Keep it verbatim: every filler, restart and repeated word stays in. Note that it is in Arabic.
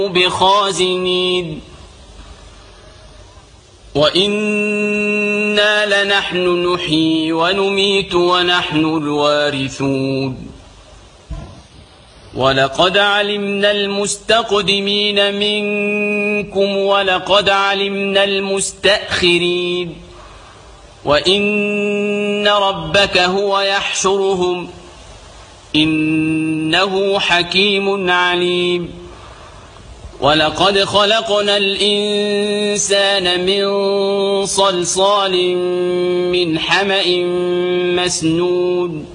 بخازنين وإنا لنحن نحيي ونميت ونحن الوارثون ولقد علمنا المستقدمين منكم ولقد علمنا المستأخرين وإن ربك هو يحشرهم إنه حكيم عليم ولقد خلقنا الإنسان من صلصال من حمأ مسنون